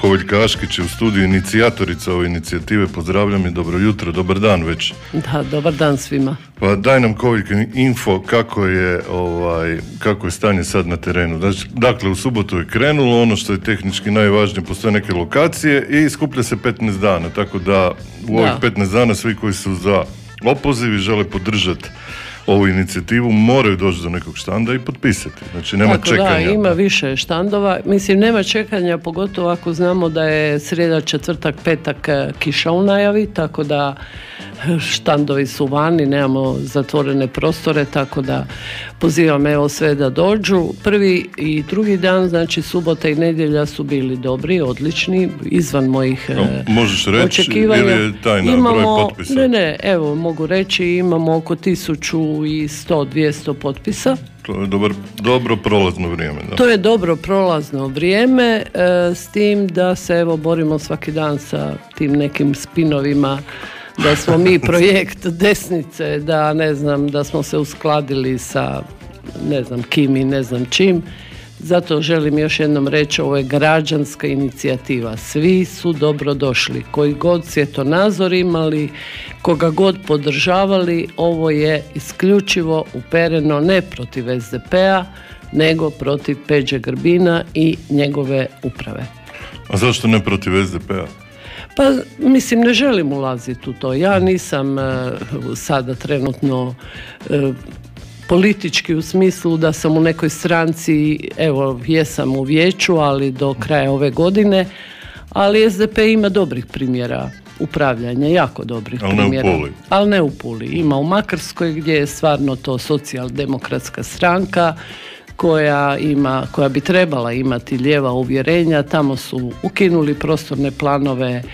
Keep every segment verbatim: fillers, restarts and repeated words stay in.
Kovaljka Aškić je u studiju, inicijatorica ove inicijative. Pozdravljam i dobro jutro, dobar dan već. Da, dobar dan svima. Pa daj nam Kovaljka info kako je, ovaj, kako je stanje sad na terenu. Dakle, u subotu je krenulo, ono što je tehnički najvažnije, postoje neke lokacije i skuplja se petnaest dana, tako da u ovih petnaest dana svi koji su za opoziv i žele podržati ovu inicijativu moraju doći do nekog štanda i potpisati. Znači nema tako čekanja. Da, ima više štandova. Mislim, nema čekanja, pogotovo ako znamo da je srijeda, četvrtak, petak kiša u najavi, tako da štandovi su vani, nemamo zatvorene prostore, tako da pozivam evo sve da dođu. Prvi i drugi dan, znači subota i nedjelja su bili dobri, odlični, izvan mojih no, možeš reći, očekivanja. Ili je tajna imamo, broj potpisa? Ne, ne, evo mogu reći, imamo oko tisuću i sto, dvjesto potpisa. To je dobar, dobro prolazno vrijeme. Da. To je dobro prolazno vrijeme, e, s tim da se evo borimo svaki dan sa tim nekim spinovima, da smo mi projekt desnice, da ne znam, da smo se uskladili sa ne znam kim i ne znam čim. Zato želim još jednom reći, ovo je građanska inicijativa. Svi su dobro došli. Koji god svjetonazor imali, koga god podržavali, ovo je isključivo upereno ne protiv es de pe-a, nego protiv Peđe Grbina i njegove uprave. A zašto ne protiv es de pe-a? Pa, mislim, ne želim ulaziti u to. Ja nisam uh, sada trenutno uh, politički u smislu da sam u nekoj stranci, evo, jesam u vijeću, ali do kraja ove godine, ali es de pe ima dobrih primjera upravljanja, jako dobrih ali primjera. Ne u Puli. Ali ne u Puli. Ima u Makarskoj gdje je stvarno to socijaldemokratska stranka, koja ima, koja bi trebala imati lijeva uvjerenja. Tamo su ukinuli prostorne planove,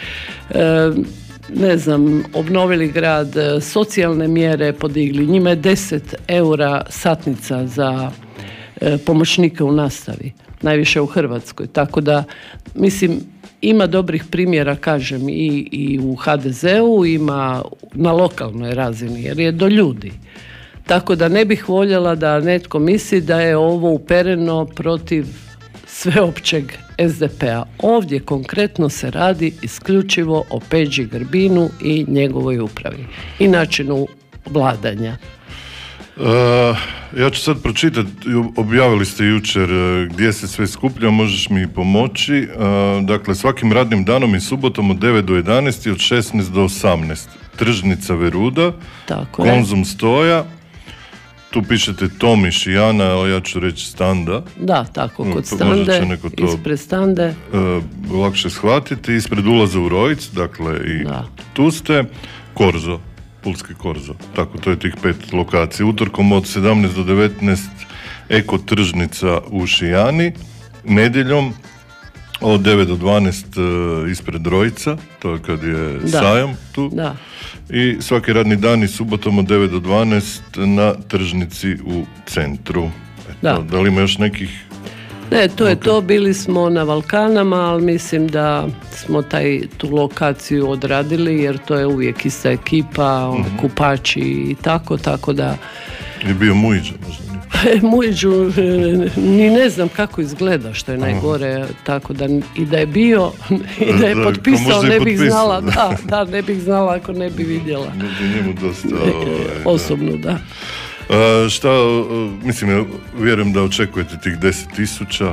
e, ne znam, obnovili grad, socijalne mjere podigli. Njima je deset eura satnica za e, pomoćnike u nastavi, najviše u Hrvatskoj. Tako da, mislim, ima dobrih primjera, kažem, i, i u ha de zeu, ima na lokalnoj razini, jer je do ljudi. Tako da ne bih voljela da netko misli da je ovo upereno protiv sveopćeg es de pe-a. Ovdje konkretno se radi isključivo o Peđi Grbinu i njegovoj upravi i načinu vladanja. Uh, ja ću sad pročitati, objavili ste jučer gdje se sve skuplja, možeš mi pomoći. Uh, dakle, svakim radnim danom i subotom od devet do jedanaest i od šesnaest do osamnaest. Tržnica Veruda, tako Konzum Stoja, tu pišete Tomiš i Jana, ali ja ću reći Standa. Da, tako, kod Stande, ispred Stande. Uh, lakše shvatiti, ispred ulaza u Rojc, dakle i da. Tu ste, Korzo, Pulski Korzo. Tako, to je tih pet lokacija. Utorkom od sedamnaest do devetnaest Eko tržnica u Šijani, nedjeljom od devet do dvanaest uh, ispred Rojca, to je kad je da. Sajam tu. Da. I svaki radni dan i subotom od devet do dvanaest na tržnici u centru. Eto, da. Da li ima još nekih? Ne, to je okay. To, bili smo na Valkanama, ali mislim da smo taj, tu lokaciju odradili, jer to je uvijek ista ekipa, mm-hmm. kupači i tako, tako da... Je bio Mujiđa, možda? Mujiđu, ni ne znam kako izgleda, što je najgore, aha. Tako da i da je bio i da je da, potpisao, ne bih znala, da, da, ne bih znala ako ne bi vidjela. Ne, njemu dosta, ovaj, osobno, da. da. A, šta, mislim, ja vjerujem da očekujete tih deset tisuća.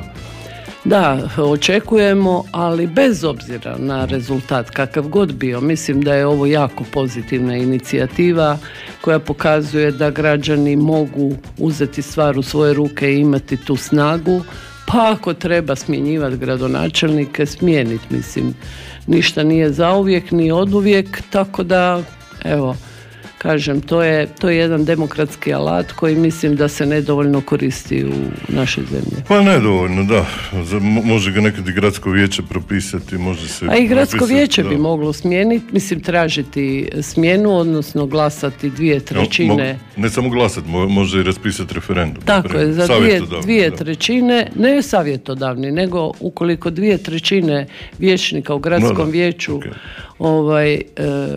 Da, očekujemo, ali bez obzira na rezultat kakav god bio, mislim da je ovo jako pozitivna inicijativa koja pokazuje da građani mogu uzeti stvar u svoje ruke i imati tu snagu, pa ako treba smjenjivati gradonačelnike, smijeniti, mislim, ništa nije zauvijek ni oduvijek, tako da, evo, kažem, to je, to je jedan demokratski alat koji mislim da se nedovoljno koristi u našoj zemlji. Pa nedovoljno, da. Može ga nekad i gradsko vijeće propisati, može se... A i gradsko propisati, vijeće da. Bi moglo smijeniti, mislim, tražiti smjenu, odnosno glasati dvije trećine... No, ne samo glasati, može i raspisati referendum. Tako je, za dvije, dvije trećine, ne savjetodavni, nego ukoliko dvije trećine vijećnika u gradskom no, vijeću okay. ovaj... E,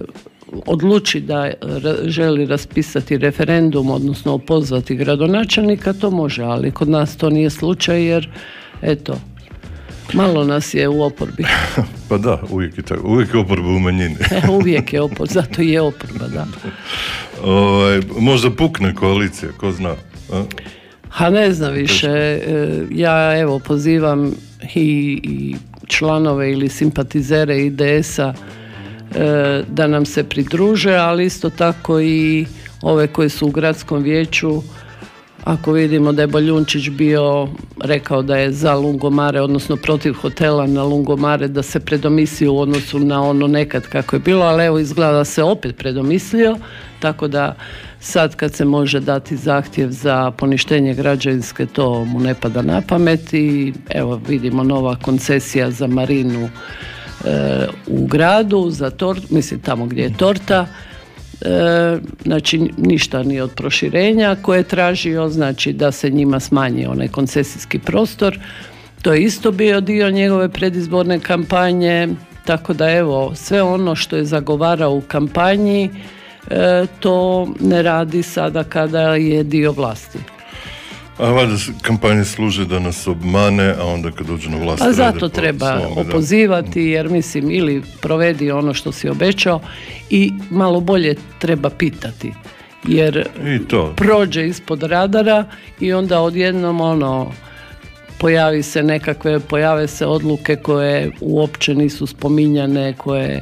odluči da želi raspisati referendum, odnosno opozvati gradonačelnika, to može, ali kod nas to nije slučaj jer, eto, Malo nas je u oporbi. Pa da, uvijek je tako. Uvijek je oporba u manjini. Uvijek je oporba, zato je oporba, da. Ovaj, možda pukne koalicija, ko zna. A? Ha, ne znam više. Ja evo pozivam i, i članove ili simpatizere I D S-a da nam se pridruže, ali isto tako i ove koji su u gradskom vijeću. Ako vidimo da je Boljunčić bio, rekao da je za Lungomare, odnosno protiv hotela na Lungomare, da se predomislio u odnosu na ono nekad kako je bilo, ali evo izgleda da se opet predomislio, tako da sad kad se može dati zahtjev za poništenje građevinske, to mu ne pada na pamet i evo vidimo nova koncesija za marinu e, u gradu, za tortu, mislim tamo gdje je torta. E, znači ništa ni od proširenja koje je tražio, znači da se njima smanji onaj koncesijski prostor, to je isto bio dio njegove predizborne kampanje, tako da evo sve ono što je zagovarao u kampanji e, to ne radi sada kada je dio vlasti. A valjda kampanje služe da nas obmane, a onda kad dođu na vlast... A zato treba svome, opozivati, jer mislim, ili provedi ono što si obećao i malo bolje treba pitati. Jer I to. prođe ispod radara i onda odjednom ono... pojavi se nekakve, pojave se odluke koje uopće nisu spominjane, koje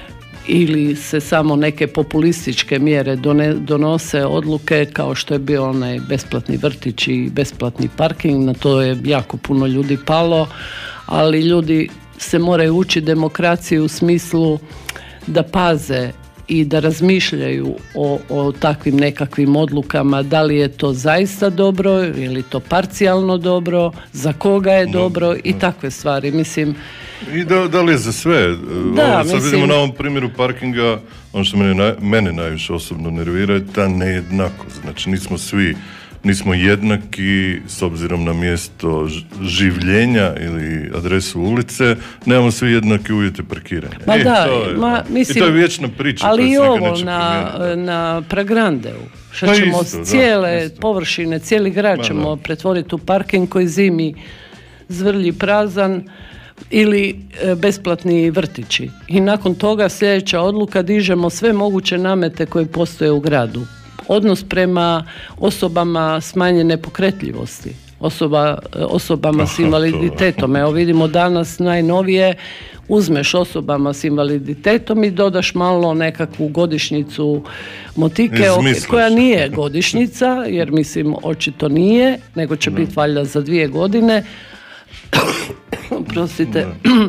ili se samo neke populističke mjere done, donose odluke kao što je bio onaj besplatni vrtić i besplatni parking, na to je jako puno ljudi palo, ali ljudi se moraju učiti demokraciji u smislu da paze i da razmišljaju o, o takvim nekakvim odlukama, da li je to zaista dobro, je li to parcijalno dobro, za koga je dobro, dobro i takve stvari, mislim. I da, da li je za sve? Da, Ovo, sad mislim... vidimo na ovom primjeru parkinga, ono što mene, mene najviše osobno nervira je ta nejednakost. Znači nismo svi, nismo jednaki s obzirom na mjesto življenja ili adresu ulice, nemamo svi jednake uvjete parkiranja. Ma I, da, to je, ma, mislim, i to je vječna priča. ali i ovo na, na Pragrandeu. Što pa ćemo isto, cijele da, površine, cijeli grad ćemo pretvoriti u parking koji zimi zvrlji prazan, ili e, besplatni vrtići. I nakon toga sljedeća odluka, dižemo sve moguće namete koji postoje u gradu. Odnos prema osobama smanjene pokretljivosti, osoba, osobama Aha, s invaliditetom. Evo vidimo danas najnovije, uzmeš osobama s invaliditetom i dodaš malo nekakvu godišnjicu motike, koja nije godišnjica, jer mislim očito nije, nego će biti valjda za dvije godine. Prostite.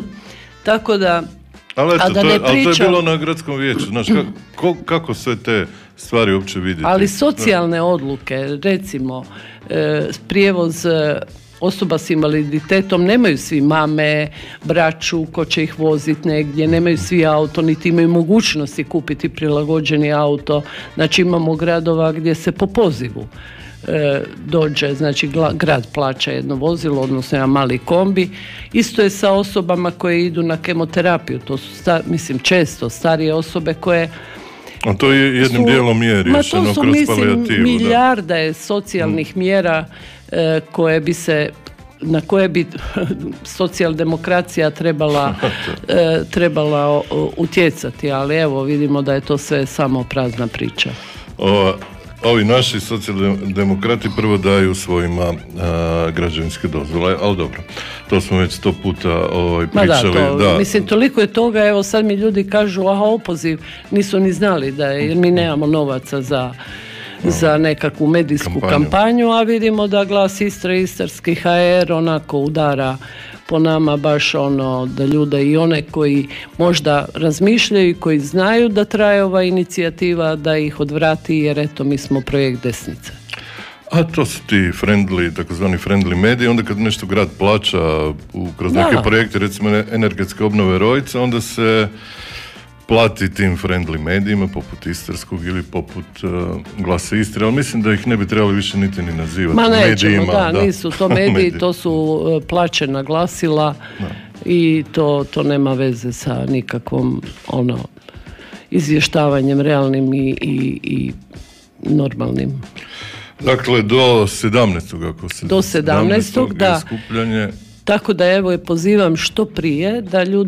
Tako da, ali eto, a da to, ne je, pričam... ali to je bilo na gradskom vijeću. Znaš, kako, kako sve te stvari uopće vidjeti? Ali socijalne odluke, recimo, e, prijevoz osoba s invaliditetom, nemaju svi mame, braću, ko će ih voziti negdje, nemaju svi auto, niti imaju mogućnosti kupiti prilagođeni auto. Znači imamo gradova gdje se po pozivu e, dođe, znači gla, grad plaća jedno vozilo, odnosno jedan mali kombi. Isto je sa osobama koje idu na kemoterapiju, to su sta, mislim često starije osobe koje a to je jednim su, dijelom je riješeno kroz palijativu. Mislim, milijarda je socijalnih mm. mjera e, koje bi se, na koje bi socijaldemokracija trebala, e, trebala utjecati, ali evo vidimo da je to sve samo prazna priča. O, ovi naši socijaldemokrati prvo daju svojima a, građevinske dozvole, ali dobro, to smo već sto puta ovaj, pričali. Da, to, da. Mislim, toliko je toga, evo sad mi ljudi kažu, aha, opoziv, nisu ni znali da je, jer mi nemamo novaca za, no, za nekakvu medijsku kampanju. kampanju, a vidimo da Glas Istre, Istarski H R onako udara po nama baš ono da ljude i one koji možda razmišljaju i koji znaju da traje ova inicijativa da ih odvrati, jer eto mi smo projekt desnice. A to su ti friendly, takozvani friendly mediji, onda kad nešto grad plaća u, kroz neke da. projekte, recimo energetske obnove Rojice, onda se plati tim friendly medijima poput Istarskog ili poput uh, Glasa Istre, ali mislim da ih ne bi trebali više niti ni nazivati Ma nećemo, medijima. Da, da, nisu to mediji, to su uh, plaćena glasila da. i to, to nema veze sa nikakvom ono izvještavanjem realnim i, i, i normalnim. Dakle, do sedamnaestog ako se... Do sedamnaestog, da. Skupljanje... Tako da evo je pozivam što prije da ljudi